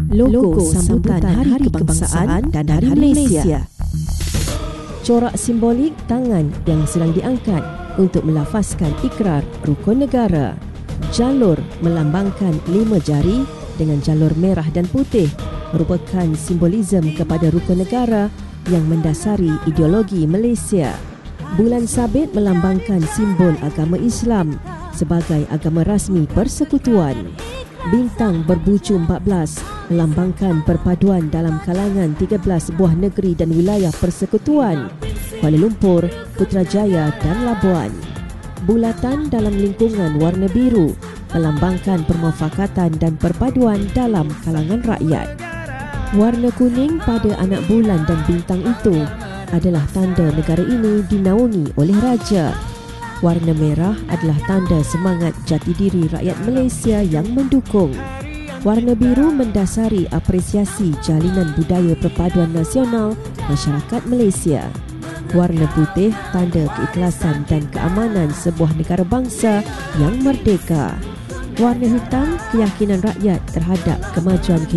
logo sambutan Hari Kebangsaan dan Hari Malaysia. Corak simbolik tangan yang sedang diangkat untuk melafazkan ikrar rukun negara. Jalur melambangkan 5 jari dengan jalur merah dan putih merupakan simbolisme kepada rukun negara yang mendasari ideologi Malaysia. Bulan sabit melambangkan simbol agama Islam sebagai agama rasmi persekutuan. Bintang berbucu 14 melambangkan perpaduan dalam kalangan 13 buah negeri dan wilayah persekutuan, Kuala Lumpur, Putrajaya dan Labuan. Bulatan dalam lingkungan warna biru melambangkan permufakatan dan perpaduan dalam kalangan rakyat. Warna kuning pada anak bulan dan bintang itu adalah tanda negara ini dinaungi oleh raja. Warna merah adalah tanda semangat jati diri rakyat Malaysia yang mendukung. Warna biru mendasari apresiasi jalinan budaya perpaduan nasional masyarakat Malaysia. Warna putih tanda keikhlasan dan keamanan sebuah negara bangsa yang merdeka. Warna hitam keyakinan rakyat terhadap kemajuan